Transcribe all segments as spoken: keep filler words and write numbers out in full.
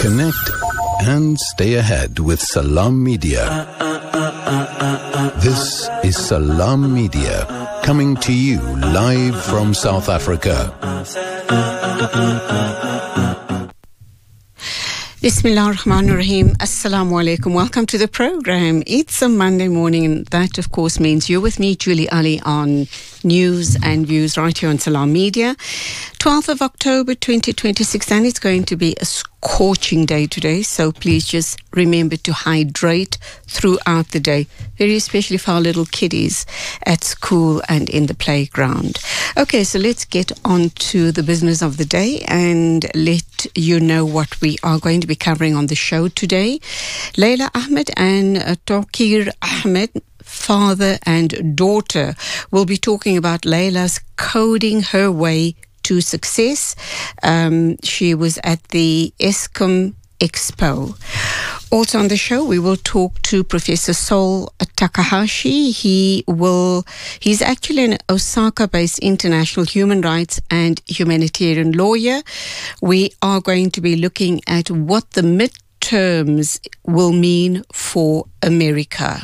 Connect and stay ahead with Salam Media. This is Salam Media, coming to you live from South Africa. Bismillah ar-Rahman ar-Rahim. Assalamu alaikum. Welcome to the program. It's a Monday morning, and that, of course, means you're with me, Julie Ali, on News and Views right here on Salam Media. twelfth of October twenty twenty-six, and it's going to be a scorching day today, so please just remember to hydrate throughout the day, very especially for our little kiddies at school and in the playground. Okay, so let's get on to the business of the day and let you know what we are going to be covering on the show today. Layla Ahmed and uh, Tawqir Ahmed, father and daughter, will be talking about Layla's coding her way to success. Um, she was at the Eskom Expo. Also on the show, we will talk to Professor Sol Takahashi. He will, he's actually an Osaka-based international human rights and humanitarian lawyer. We are going to be looking at what the midterms will mean for America.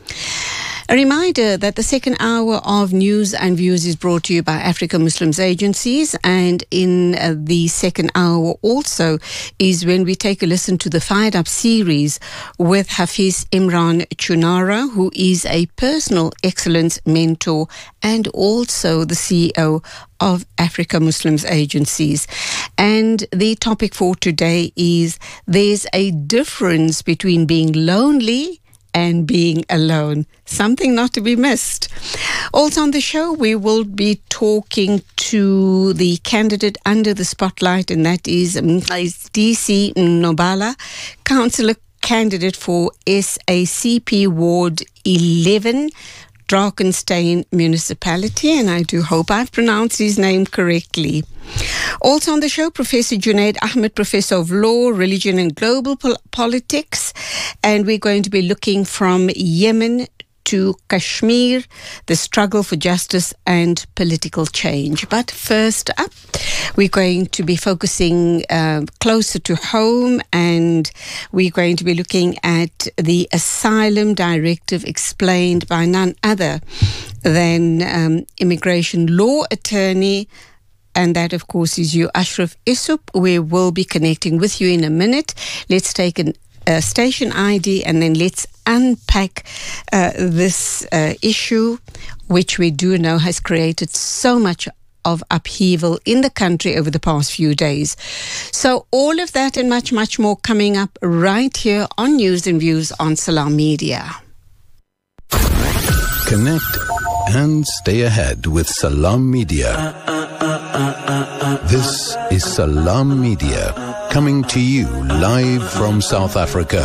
A reminder that the second hour of News and Views is brought to you by Africa Muslims Agencies, and in uh, the second hour also is when we take a listen to the Fired Up series with Hafiz Imran Chunara, who is a personal excellence mentor and also the C E O of Africa Muslims Agencies. And the topic for today is there's a difference between being lonely and being alone, something not to be missed. Also on the show, we will be talking to the candidate under the spotlight, and that is D C Nobala, councillor candidate for S A C P Ward eleven, Drakenstein Municipality, and I do hope I've pronounced his name correctly. Also on the show, Professor Junaid Ahmed, Professor of Law, Religion and Global Pol- Politics, and we're going to be looking from Yemen to Kashmir, the struggle for justice and political change. But first up, we're going to be focusing uh, closer to home, and we're going to be looking at the asylum directive explained by none other than um, immigration law attorney, and that, of course, is you, Ashraf Isup. We will be connecting with you in a minute. Let's take an Uh, station I D, and then let's unpack uh, this uh, issue, which we do know has created so much of upheaval in the country over the past few days. So all of that and much, much more coming up right here on News and Views on Salam Media. Connect and stay ahead with Salam Media. This is Salam Media, coming to you live from South Africa.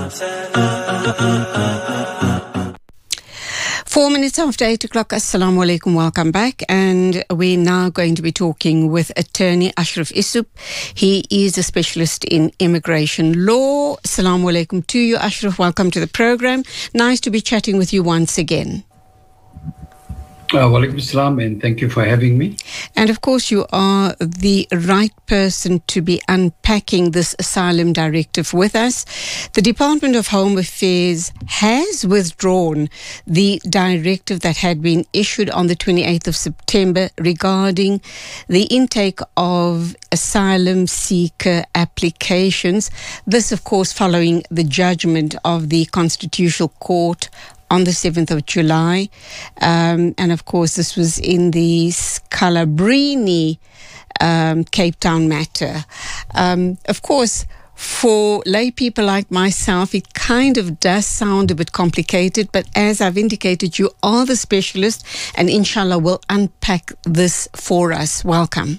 Four minutes after eight o'clock, Assalamu alaikum, welcome back. And we're now going to be talking with attorney Ashraf Isup. He is a specialist in immigration law. Assalamu alaikum to you, Ashraf. Welcome to the program. Nice to be chatting with you once again. Uh, Walaikum Assalam, and thank you for having me. And of course, you are the right person to be unpacking this asylum directive with us. The Department of Home Affairs has withdrawn the directive that had been issued on the twenty-eighth of September regarding the intake of asylum seeker applications. This, of course, following the judgment of the Constitutional Court on the seventh of July. Um, and of course, this was in the Scalabrini um, Cape Town matter. Um, of course, for lay people like myself, it kind of does sound a bit complicated, but as I've indicated, you are the specialist, and inshallah will unpack this for us. Welcome.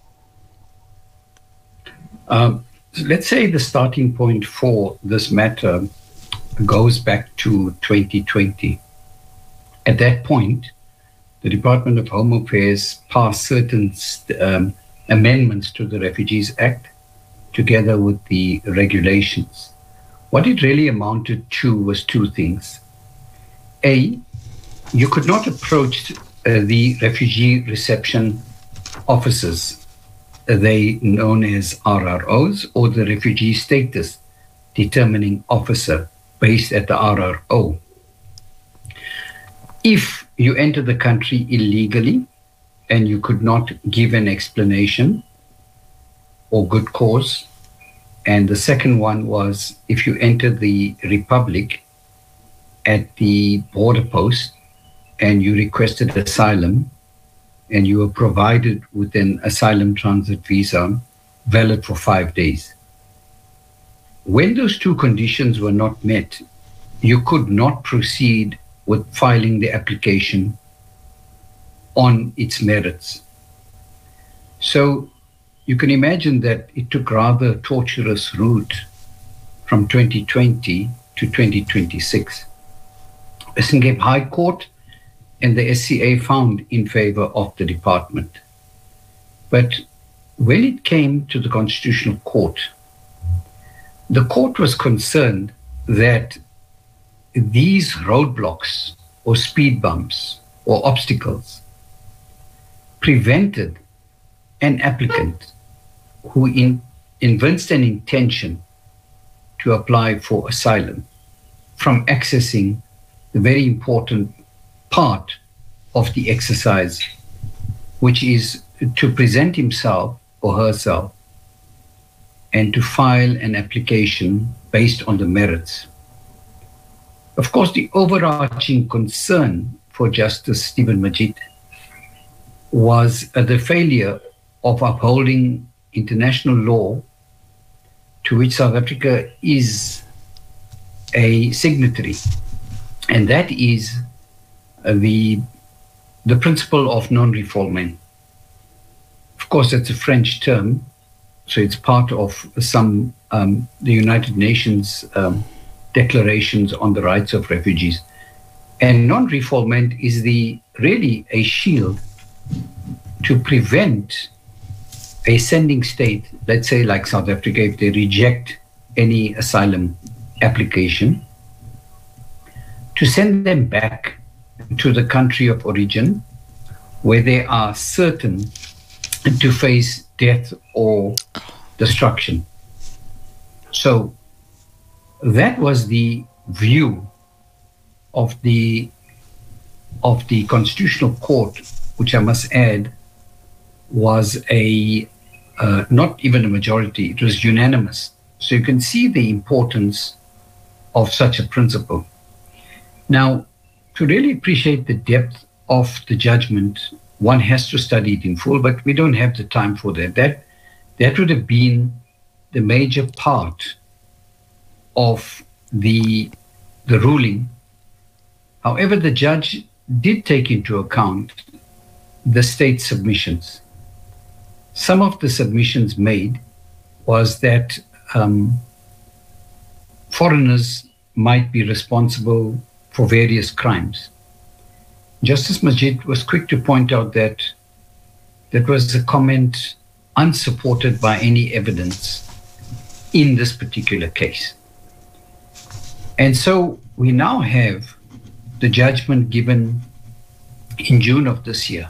Um, let's say the starting point for this matter goes back to twenty twenty. At that point, the Department of Home Affairs passed certain um, amendments to the Refugees Act together with the regulations. What it really amounted to was two things. A, you could not approach uh, the refugee reception officers they known as R R Os, or the Refugee Status Determining Officer, based at the R R O. If you enter the country illegally and you could not give an explanation or good cause, and the second one was if you enter the Republic at the border post and you requested asylum and you were provided with an asylum transit visa valid for five days. When those two conditions were not met, you could not proceed with filing the application on its merits. So you can imagine that it took rather a torturous route from twenty twenty to twenty twenty-six. Western Cape High Court and the S C A found in favor of the department. But when it came to the Constitutional Court, the court was concerned that these roadblocks or speed bumps or obstacles prevented an applicant who in, evinced an intention to apply for asylum from accessing the very important part of the exercise, which is to present himself or herself and to file an application based on the merits. Of course, the overarching concern for Justice Stephen Majid was uh, the failure of upholding international law to which South Africa is a signatory, and that is uh, the, the principle of non-refoulement. Of course, that's a French term, so it's part of some um, the United Nations um, declarations on the rights of refugees. And non-refoulement is the really a shield to prevent a sending state, let's say like South Africa, if they reject any asylum application, to send them back to the country of origin where they are certain to face death or destruction. So that was the view of the of the Constitutional Court, which I must add was a uh, not even a majority, it was unanimous. So you can see the importance of such a principle. Now, to really appreciate the depth of the judgment, one has to study it in full, but we don't have the time for that. That, that would have been the major part of the, the ruling. However, the judge did take into account the state submissions. Some of the submissions made was that um, foreigners might be responsible for various crimes. Justice Majid was quick to point out that that was a comment unsupported by any evidence in this particular case. And so we now have the judgment given in June of this year.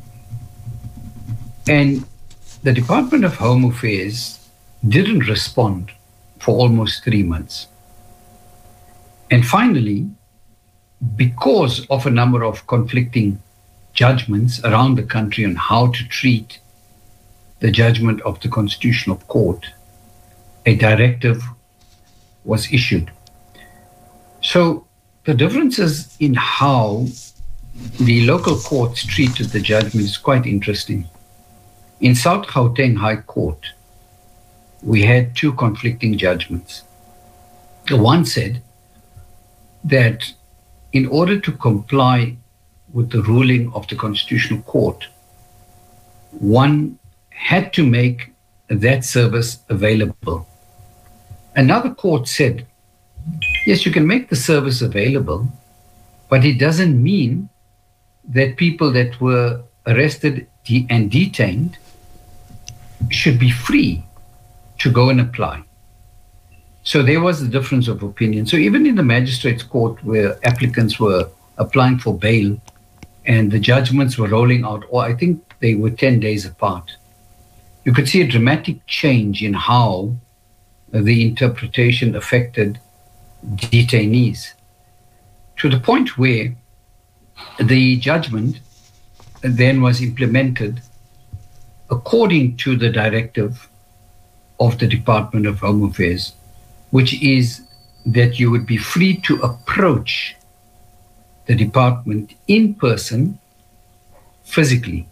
And the Department of Home Affairs didn't respond for almost three months. And finally, because of a number of conflicting judgments around the country on how to treat the judgment of the Constitutional Court, a directive was issued. So the differences in how the local courts treated the judgment is quite interesting. In South Gauteng High Court, we had two conflicting judgments. The one said that in order to comply with the ruling of the Constitutional Court, one had to make that service available. Another court said, yes, you can make the service available, but it doesn't mean that people that were arrested de- and detained should be free to go and apply. So there was a difference of opinion. So even in the magistrates' court where applicants were applying for bail and the judgments were rolling out, or I think they were ten days apart, you could see a dramatic change in how the interpretation affected detainees, to the point where the judgment then was implemented according to the directive of the Department of Home Affairs, which is that you would be free to approach the department in person, physically.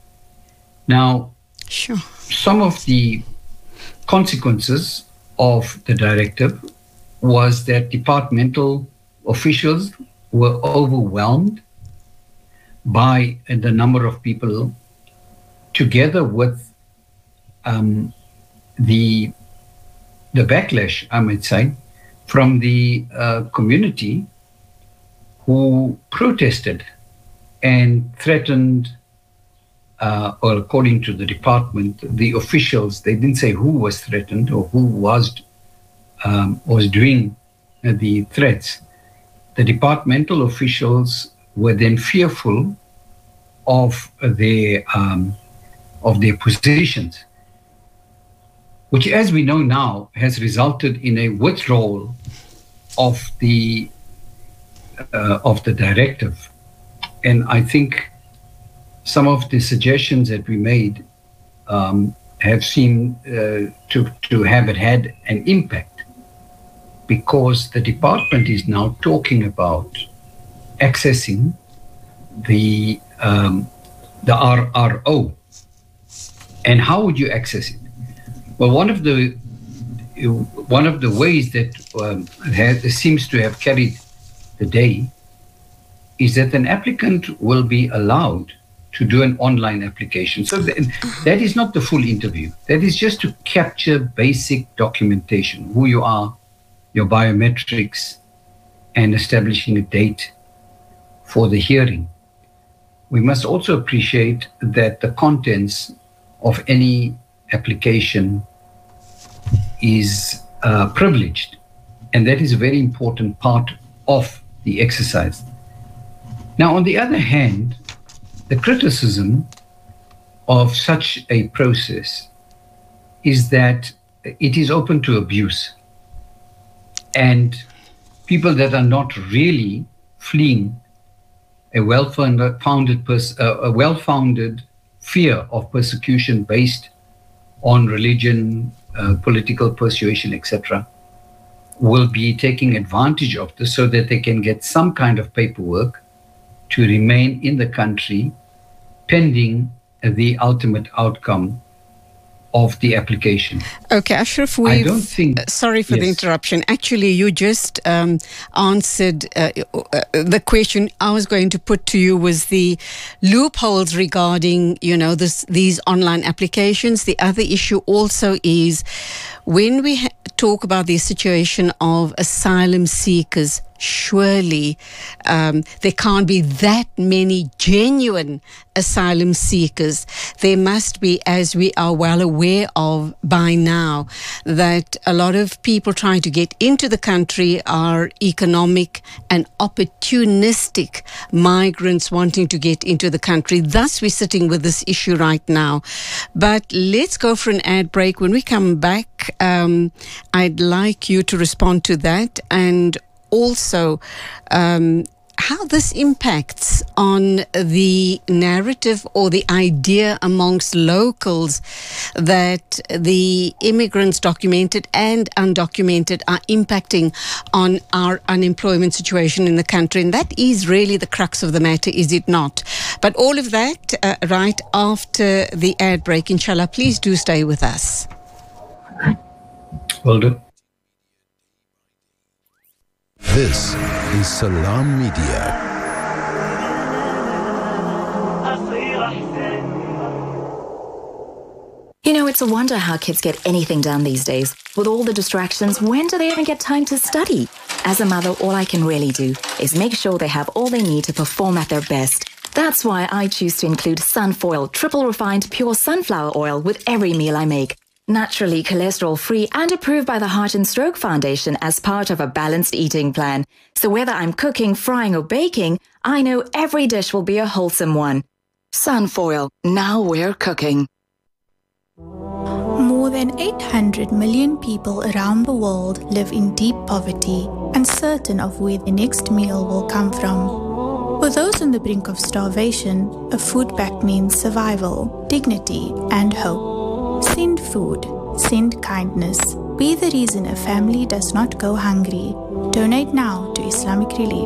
Now, sure. Some of the consequences of the directive was that departmental officials were overwhelmed by the number of people, together with um, the the backlash, I might say, from the uh, community who protested and threatened, uh, or according to the department, the officials, they didn't say who was threatened or who was um, was doing the threats. The departmental officials were then fearful of their um, of their positions, which, as we know now, has resulted in a withdrawal of the uh, of the directive. And I think some of the suggestions that we made um, have seemed uh, to to have it had an impact, because the department is now talking about accessing the um, the R R O. And how would you access it? Well, one of the one of the ways that um, has, seems to have carried the day is that an applicant will be allowed to do an online application. So th- that is not the full interview. That is just to capture basic documentation, who you are, your biometrics, and establishing a date for the hearing. We must also appreciate that the contents of any application is uh, privileged, and that is a very important part of the exercise. Now, on the other hand, the criticism of such a process is that it is open to abuse, and people that are not really fleeing a well-founded, pers- uh, a well-founded fear of persecution based on religion, uh, political persuasion, et cetera, will be taking advantage of this so that they can get some kind of paperwork to remain in the country pending the ultimate outcome of the application. Okay, Ashraf, we've, I don't think, uh, sorry for yes. the interruption. Actually, you just um, answered uh, uh, the question I was going to put to you, was the loopholes regarding, you know, this, these online applications. The other issue also is when we ha- talk about the situation of asylum seekers, surely um, there can't be that many genuine asylum seekers. There must be, as we are well aware of by now, that a lot of people trying to get into the country are economic and opportunistic migrants wanting to get into the country. Thus, we're sitting with this issue right now. But let's go for an ad break. When we come back, um, I'd like you to respond to that, and also um, how this impacts on the narrative or the idea amongst locals that the immigrants, documented and undocumented, are impacting on our unemployment situation in the country. And that is really the crux of the matter, is it not? But all of that uh, right after the ad break, inshallah. Please do stay with us. Will do. This is Salam Media. You know, it's a wonder how kids get anything done these days. With all the distractions, when do they even get time to study? As a mother, all I can really do is make sure they have all they need to perform at their best. That's why I choose to include Sunfoil, triple refined pure sunflower oil with every meal I make. Naturally cholesterol-free and approved by the Heart and Stroke Foundation as part of a balanced eating plan. So whether I'm cooking, frying or baking, I know every dish will be a wholesome one. Sunfoil, now we're cooking. More than eight hundred million people around the world live in deep poverty, uncertain of where the next meal will come from. For those on the brink of starvation, a food pack means survival, dignity, and hope. Send food. Send kindness. Be the reason a family does not go hungry. Donate now to Islamic Relief.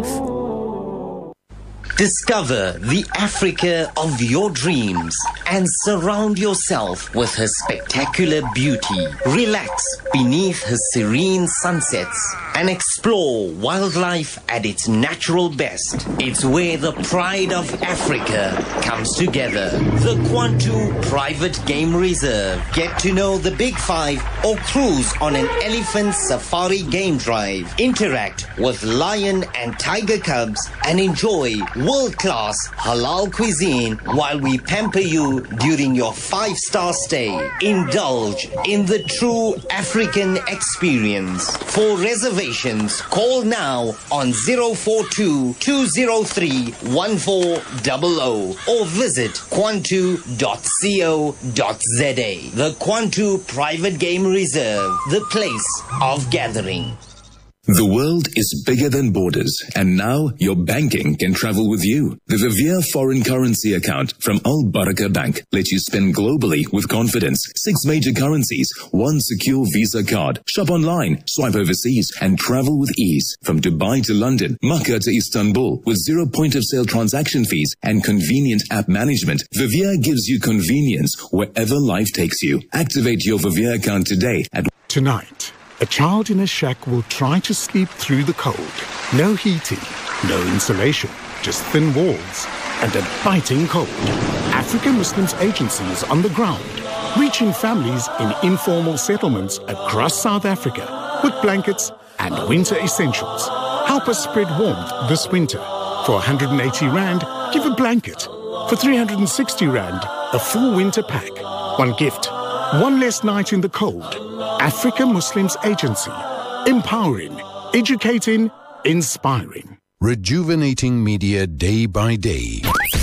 Discover the Africa of your dreams and surround yourself with her spectacular beauty. Relax beneath her serene sunsets and explore wildlife at its natural best. It's where the pride of Africa comes together. The Kwantu Private Game Reserve. Get to know the Big Five or cruise on an elephant safari game drive. Interact with lion and tiger cubs and enjoy world-class halal cuisine while we pamper you during your five-star stay. Indulge in the true African experience. For reservations, call now on zero four two, two zero three, one four zero zero or visit kwantu dot co dot za. The Kwantu Private Game Reserve, the place of gathering. The world is bigger than borders, and now your banking can travel with you. The Vivier foreign currency account from Al Baraka Bank lets you spend globally with confidence. Six major currencies, one secure Visa card. Shop online, swipe overseas, and travel with ease. From Dubai to London, Makkah to Istanbul, with zero point of sale transaction fees and convenient app management, Vivier gives you convenience wherever life takes you. Activate your Vivier account today at Tonight, a child in a shack will try to sleep through the cold. No heating, no insulation, just thin walls and a biting cold. African Muslims Agency is on the ground, reaching families in informal settlements across South Africa with blankets and winter essentials. Help us spread warmth this winter. For one hundred eighty rand, give a blanket. For three hundred sixty rand, a full winter pack. One gift, one less night in the cold. African Muslims Agency. Empowering, educating, inspiring. Rejuvenating media day by day.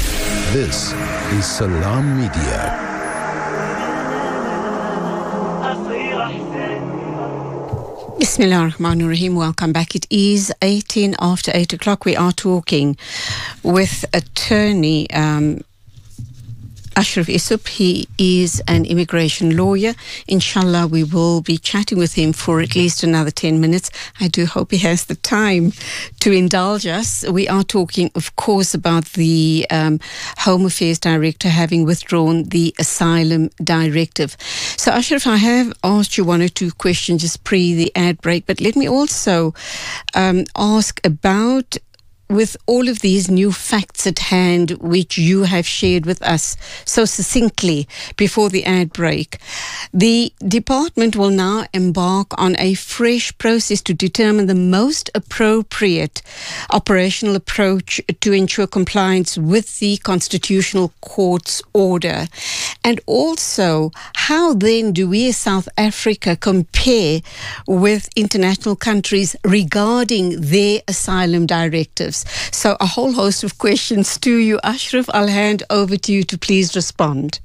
This is Salam Media. Bismillah ar-Rahman ar-Rahim. Welcome back. It is eighteen after eight o'clock. We are talking with attorney um, Ashraf Isup. He is an immigration lawyer. Inshallah, we will be chatting with him for at least another ten minutes. I do hope he has the time to indulge us. We are talking, of course, about the um, Home Affairs Director having withdrawn the asylum directive. So, Ashraf, I have asked you one or two questions just pre the ad break, but let me also um, ask about, with all of these new facts at hand, which you have shared with us so succinctly before the ad break, the department will now embark on a fresh process to determine the most appropriate operational approach to ensure compliance with the Constitutional Court's order. And also, how then do we as South Africa compare with international countries regarding their asylum directives? So a whole host of questions to you, Ashraf. I'll hand over to you to please respond.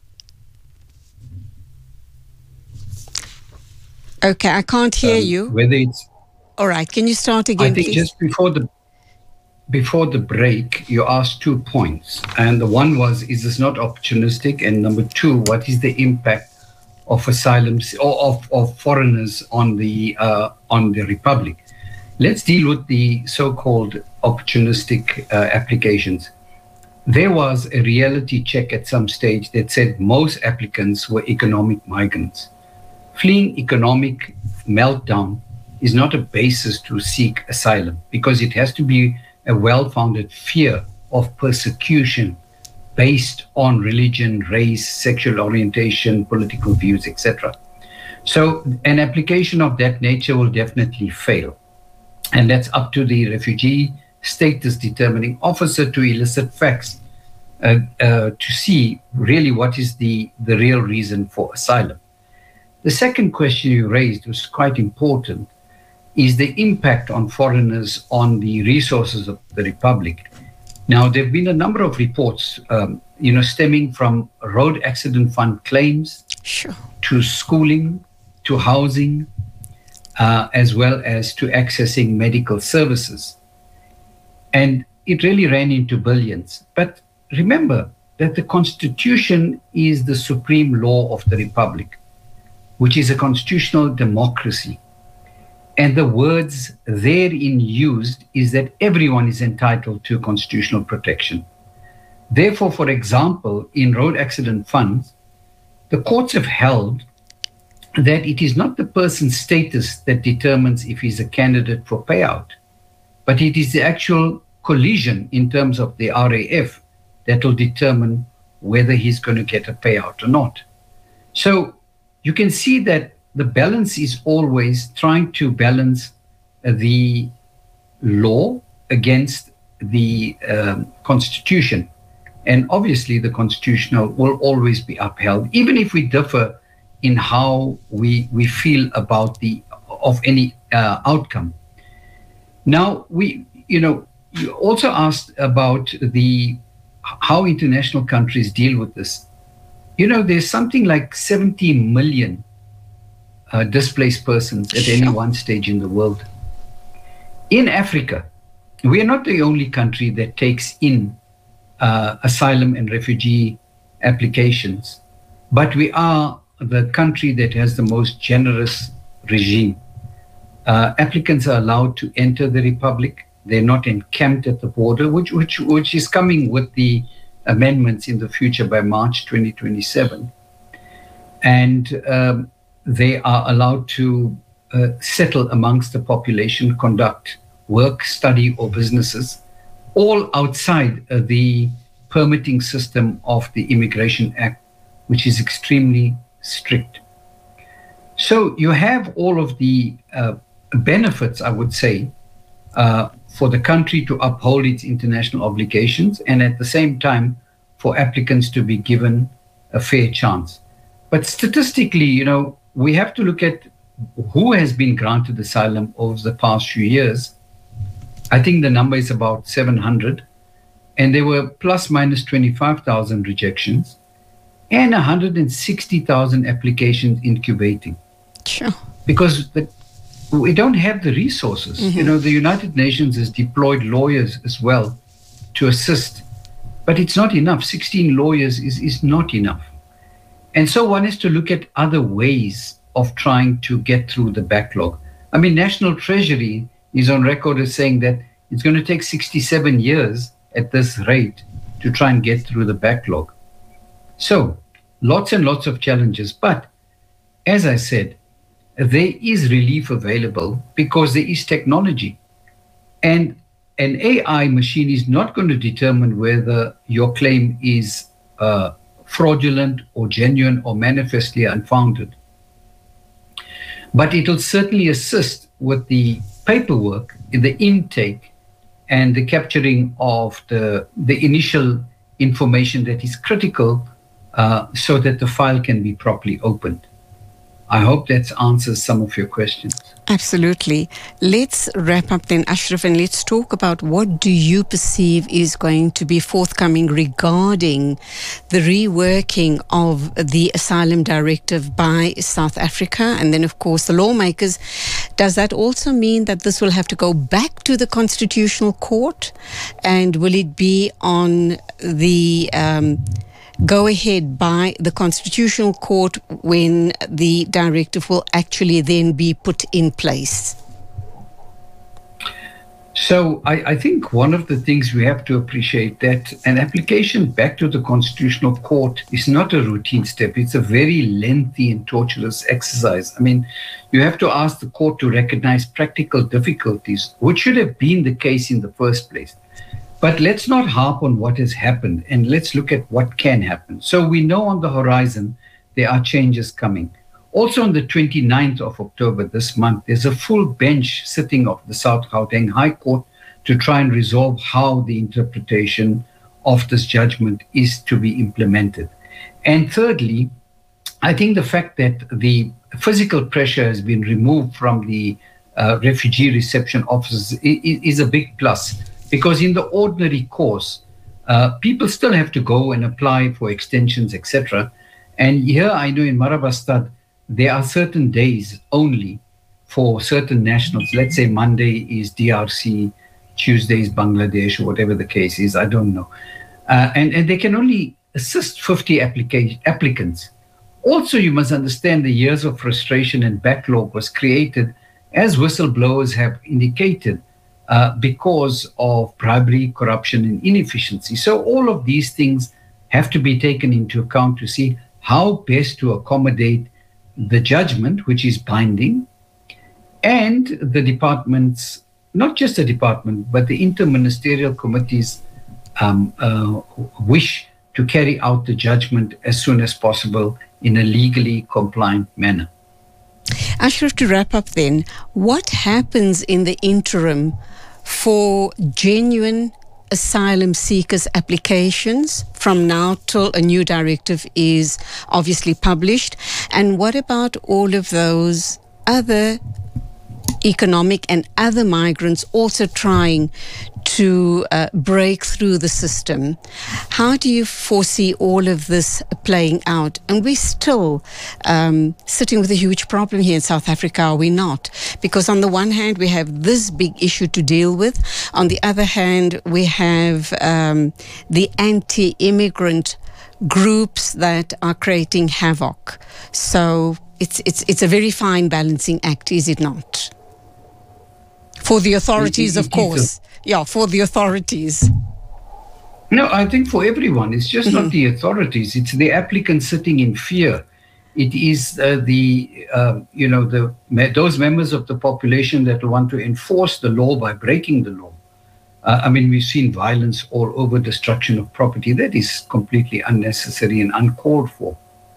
Okay, I can't hear um, you. Whether it's all right, can you start again, I think please? just before the before the break, you asked two points, and the one was, is this not opportunistic? And number two, what is the impact of asylum or of, of foreigners on the uh, on the Republic? Let's deal with the so-called opportunistic uh, applications. There was a reality check at some stage that said most applicants were economic migrants. Fleeing economic meltdown is not a basis to seek asylum, because it has to be a well-founded fear of persecution based on religion, race, sexual orientation, political views, et cetera. So an application of that nature will definitely fail. And that's up to the refugee status determining officer to elicit facts uh, uh, to see really what is the, the real reason for asylum. The second question you raised was quite important, is the impact on foreigners on the resources of the Republic. Now, there have been a number of reports, um, you know, stemming from road accident fund claims, sure. to schooling, to housing, uh, as well as to accessing medical services. And it really ran into billions. But remember that the Constitution is the supreme law of the Republic, which is a constitutional democracy. And the words therein used is that everyone is entitled to constitutional protection. Therefore, for example, in road accident funds, the courts have held that it is not the person's status that determines if he's a candidate for payout, but it is the actual collision in terms of the R A F that will determine whether he's going to get a payout or not. So you can see that the balance is always trying to balance the law against the um, Constitution. And obviously the Constitutional will always be upheld, even if we differ in how we, we feel about the of any uh, outcome. Now, we, you know, you also asked about the how international countries deal with this. You know, there's something like seventy million uh, displaced persons at any one stage in the world. In Africa, we are not the only country that takes in uh, asylum and refugee applications, but we are the country that has the most generous regime. Uh, applicants are allowed to enter the Republic. They're not encamped at the border, which, which, which is coming with the amendments in the future by March twenty twenty-seven. And um, they are allowed to uh, settle amongst the population, conduct work, study, or businesses, all outside uh, the permitting system of the Immigration Act, which is extremely strict. So you have all of the uh, benefits, I would say, uh, for the country to uphold its international obligations, and at the same time for applicants to be given a fair chance. But statistically, you know, we have to look at who has been granted asylum over the past few years. I think the number is about seven hundred, and there were plus minus twenty-five thousand rejections and one hundred sixty thousand applications incubating. Sure. Because the we don't have the resources. Mm-hmm. You know, the United Nations has deployed lawyers as well to assist, but it's not enough. sixteen lawyers is, is not enough. And so one has to look at other ways of trying to get through the backlog. I mean, National Treasury is on record as saying that it's going to take sixty-seven years at this rate to try and get through the backlog. So lots and lots of challenges. But as I said, there is relief available because there is technology. And an A I machine is not going to determine whether your claim is uh, fraudulent or genuine or manifestly unfounded. But it will certainly assist with the paperwork, the intake, and the capturing of the, the initial information that is critical uh, so that the file can be properly opened. I hope that answers some of your questions. Absolutely. Let's wrap up then, Ashraf, and let's talk about what do you perceive is going to be forthcoming regarding the reworking of the asylum directive by South Africa and then, of course, the lawmakers. Does that also mean that this will have to go back to the Constitutional Court? And will it be on the Um, go ahead by the Constitutional Court when the directive will actually then be put in place? So I, I think one of the things we have to appreciate that an application back to the Constitutional Court is not a routine step. It's a very lengthy and torturous exercise. I mean, you have to ask the court to recognize practical difficulties, which should have been the case in the first place. But let's not harp on what has happened and let's look at what can happen. So we know on the horizon there are changes coming. Also on the twenty-ninth of October this month, there's a full bench sitting of the South Gauteng High Court to try and resolve how the interpretation of this judgment is to be implemented. And thirdly, I think the fact that the physical pressure has been removed from the uh, refugee reception offices is, is a big plus. Because in the ordinary course, uh, people still have to go and apply for extensions, et cetera. And here I know in Marabastad, there are certain days only for certain nationals. Let's say Monday is D R C, Tuesday is Bangladesh, or whatever the case is, I don't know. Uh, and, and they can only assist fifty applica- applicants. Also, you must understand the years of frustration and backlog was created, as whistleblowers have indicated, uh, because of bribery, corruption, and inefficiency. So all of these things have to be taken into account to see how best to accommodate the judgment, which is binding, and the department's, not just the department, but the interministerial committee's um, uh, wish to carry out the judgment as soon as possible in a legally compliant manner. Ashraf, to wrap up then, what happens in the interim for genuine asylum seekers' applications from now till a new directive is obviously published? And what about all of those other economic and other migrants also trying to uh, break through the system? How do you foresee all of this playing out? And we're still um, sitting with a huge problem here in South Africa, are we not? Because on the one hand, we have this big issue to deal with. On the other hand, we have um, the anti-immigrant groups that are creating havoc. So it's it's it's a very fine balancing act, is it not? For the authorities, of course. Yeah, for the authorities. No, I think for everyone. It's just mm-hmm. not the authorities. It's the applicants sitting in fear. It is uh, the, uh, you know, the those members of the population that want to enforce the law by breaking the law. Uh, I mean, we've seen violence all over, destruction of property. That is completely unnecessary and uncalled for.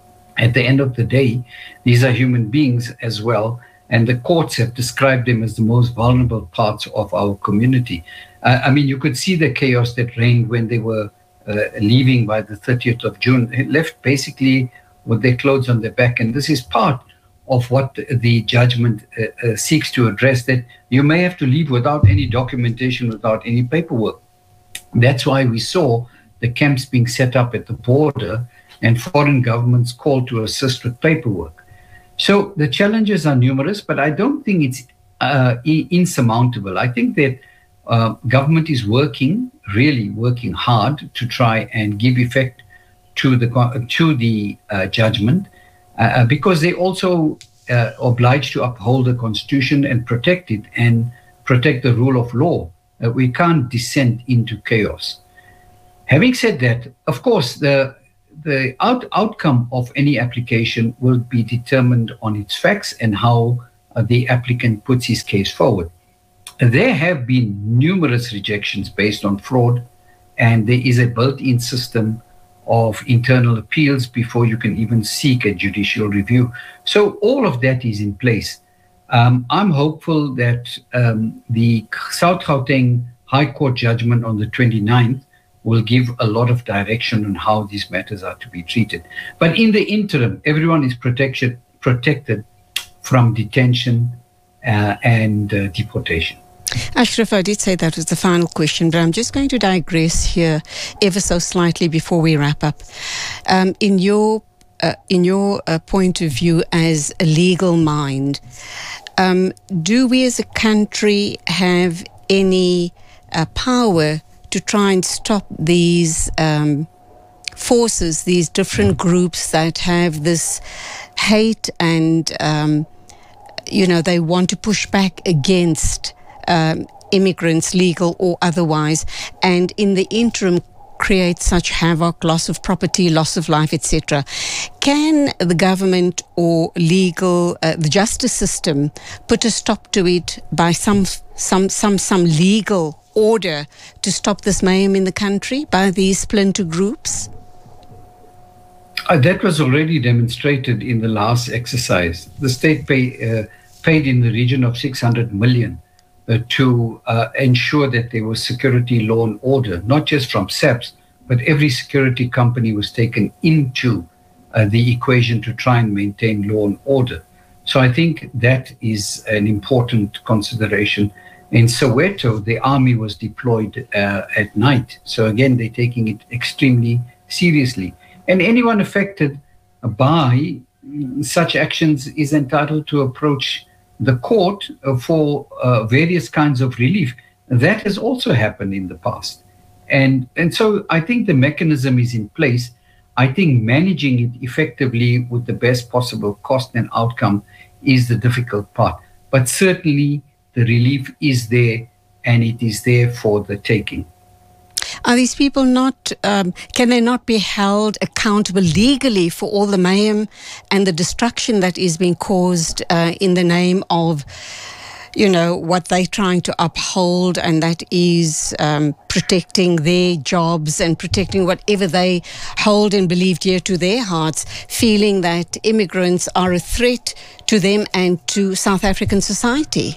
At the end of the day, these are human beings as well. And the courts have described them as the most vulnerable parts of our community. Uh, I mean, you could see the chaos that reigned when they were uh, leaving by the thirtieth of June. They left basically with their clothes on their back. And this is part of what the judgment uh, uh, seeks to address, that you may have to leave without any documentation, without any paperwork. That's why we saw the camps being set up at the border and foreign governments called to assist with paperwork. So the challenges are numerous, but I don't think it's uh, insurmountable. I think that uh, government is working, really working hard to try and give effect to the to the uh, judgment, uh, because they also uh, obliged to uphold the constitution and protect it and protect the rule of law. Uh, we can't descend into chaos. Having said that, of course, the The out, outcome of any application will be determined on its facts and how uh, the applicant puts his case forward. There have been numerous rejections based on fraud, and there is a built-in system of internal appeals before you can even seek a judicial review. So all of that is in place. Um, I'm hopeful that um, the South Gauteng High Court judgment on the twenty-ninth will give a lot of direction on how these matters are to be treated. But in the interim, everyone is protection, protected from detention uh, and uh, deportation. Ashraf, I did say that was the final question, but I'm just going to digress here ever so slightly before we wrap up. Um, in your uh, in your uh, point of view as a legal mind, um, do we as a country have any uh, power to try and stop these um, forces, these different groups that have this hate and, um, you know, they want to push back against um, immigrants, legal or otherwise, and in the interim create such havoc, loss of property, loss of life, et cetera. Can the government or legal, uh, the justice system, put a stop to it by some some some some legal order to stop this mayhem in the country by these splinter groups? Uh, that was already demonstrated in the last exercise. The state pay, uh, paid in the region of six hundred million uh, to uh, ensure that there was security, law and order, not just from SAPS, but every security company was taken into uh, the equation to try and maintain law and order. So I think that is an important consideration. In Soweto, the army was deployed uh, at night. So again, they're taking it extremely seriously. And anyone affected by such actions is entitled to approach the court for uh, various kinds of relief. That has also happened in the past. And, and so I think the mechanism is in place. I think managing it effectively with the best possible cost and outcome is the difficult part. But certainly the relief is there, and it is there for the taking. Are these people not, um, can they not be held accountable legally for all the mayhem and the destruction that is being caused uh, in the name of, you know, what they're trying to uphold, and that is um, protecting their jobs and protecting whatever they hold and believe dear to their hearts, feeling that immigrants are a threat to them and to South African society?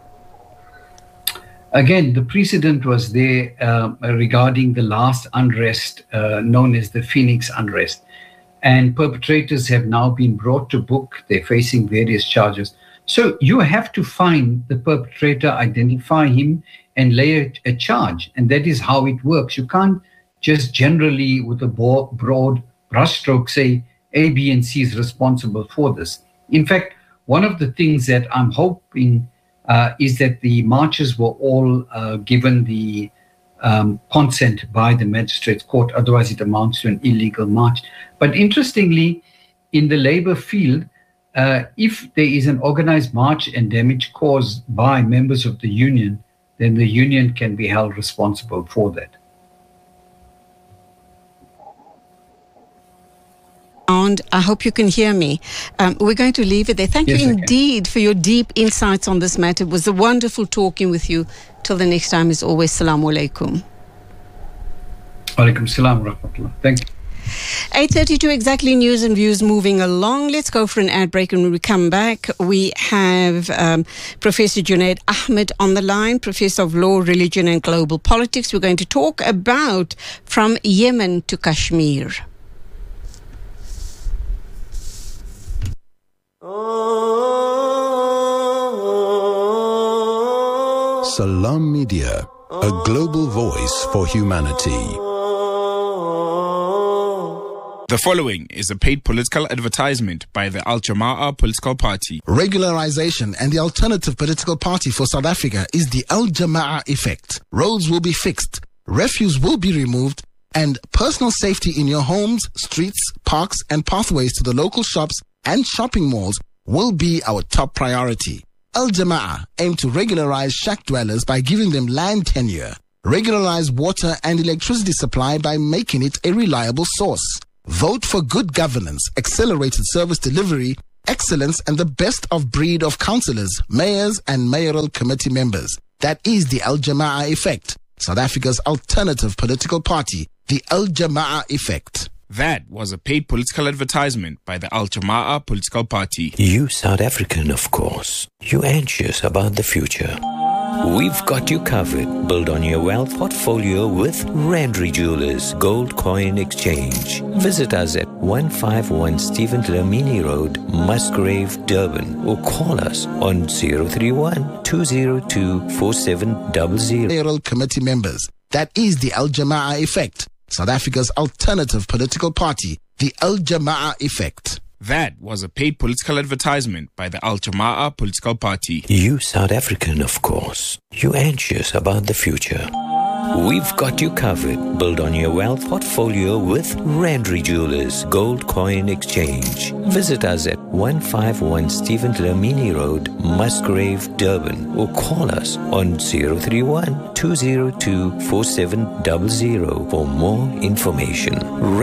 Again, the precedent was there uh, regarding the last unrest uh, known as the Phoenix unrest. And perpetrators have now been brought to book. They're facing various charges. So you have to find the perpetrator, identify him, and lay a, a charge. And that is how it works. You can't just generally, with a broad brushstroke, say A, B, and C is responsible for this. In fact, one of the things that I'm hoping Uh, is that the marches were all uh, given the um, consent by the magistrates court, otherwise it amounts to an illegal march. But interestingly, in the labor field, uh, if there is an organized march and damage caused by members of the union, then the union can be held responsible for that. I hope you can hear me. Um, we're going to leave it there. Thank yes, you indeed for your deep insights on this matter. It was a wonderful talking with you. Till the next time, as always, Assalamu alaikum. Alaikum salam wa rahmatullah. Thank you. eight thirty-two exactly, news and views moving along. Let's go for an ad break, and when we come back, we have um, Professor Junaid Ahmed on the line, Professor of Law, Religion and Global Politics. We're going to talk about from Yemen to Kashmir. Salam Media, a global voice for humanity. The following is a paid political advertisement by the Al Jama'ah political party. Regularization and the alternative political party for South Africa is the Al Jama'ah effect. Roads will be fixed, refuse will be removed, and personal safety in your homes, streets, parks, and pathways to the local shops and shopping malls will be our top priority. Al Jama'ah aim to regularize shack dwellers by giving them land tenure, regularize water and electricity supply by making it a reliable source. Vote for good governance, accelerated service delivery, excellence, and the best of breed of councillors, mayors, and mayoral committee members. That is the Al Jama'ah effect, South Africa's alternative political party, the Al Jama'ah effect. That was a paid political advertisement by the Al Jama'ah political party. You South African, of course. You anxious about the future. We've got you covered. Build on your wealth portfolio with Randry Jewelers Gold Coin Exchange. Visit us at one fifty-one Stephen Dlamini Road, Musgrave, Durban, or call us on zero three one, two zero two, four seven zero zero. Mayoral committee members. That is the Al Jama'ah effect, South Africa's alternative political party, the Al Jama'ah effect. That was a paid political advertisement by the Al Jama'ah political party. You South African, of course. You anxious about the future. We've got you covered. Build on your wealth portfolio with Randry Jewelers Gold Coin Exchange. Visit us at one fifty-one Stephen Dlamini Road, Musgrave, Durban, or call us on zero three one, two zero two, four seven zero zero for more information.